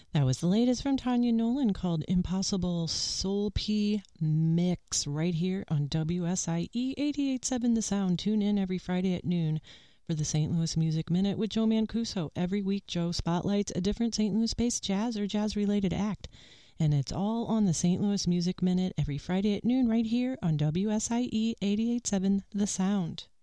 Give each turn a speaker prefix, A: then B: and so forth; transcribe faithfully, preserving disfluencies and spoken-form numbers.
A: That was the latest from Tanya Nolan called Impossible Soul P Mix right here on W S I E eighty-eight point seven The Sound. Tune in every Friday at noon for the Saint Louis Music Minute with Joe Mancuso. Every week, Joe spotlights a different Saint Louis-based jazz or jazz-related act. And it's all on the Saint Louis Music Minute every Friday at noon right here on W S I E eighty-eight point seven The Sound.